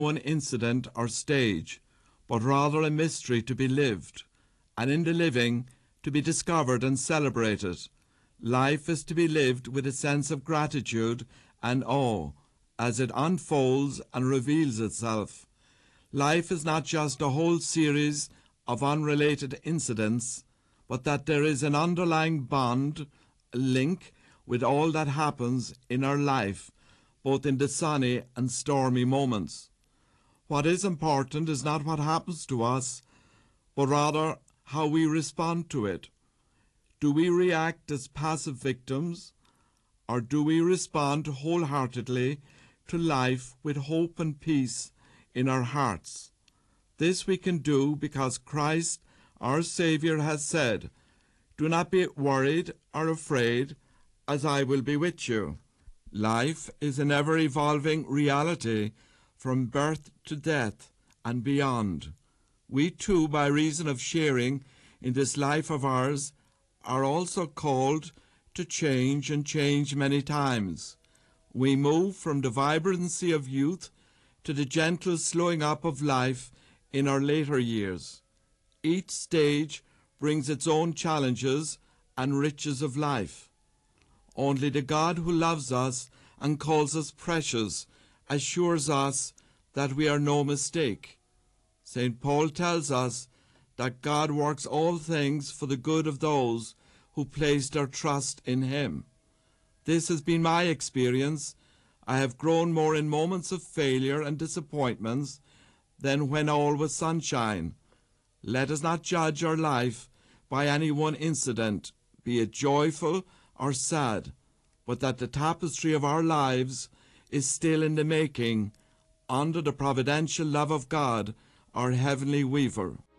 one incident or stage, but rather a mystery to be lived, and in the living to be discovered and celebrated. Life is to be lived with a sense of gratitude and awe as it unfolds and reveals itself. Life is not just a whole series of unrelated incidents, but that there is an underlying bond, a link with all that happens in our life, both in the sunny and stormy moments. What is important is not what happens to us, but rather how we respond to it. Do we react as passive victims, or do we respond wholeheartedly to life with hope and peace in our hearts? This we can do because Christ, our Saviour, has said, "Do not be worried or afraid, as I will be with you." Life is an ever-evolving reality from birth to death and beyond. We too, by reason of sharing in this life of ours, are also called to change and change many times. We move from the vibrancy of youth to the gentle slowing up of life in our later years. Each stage brings its own challenges and riches of life. Only the God who loves us and calls us precious assures us that we are no mistake. St. Paul tells us that God works all things for the good of those who place their trust in Him. This has been my experience. I have grown more in moments of failure and disappointments than when all was sunshine. Let us not judge our life by any one incident, be it joyful or sad, but that the tapestry of our lives is still in the making, under the providential love of God, our heavenly weaver.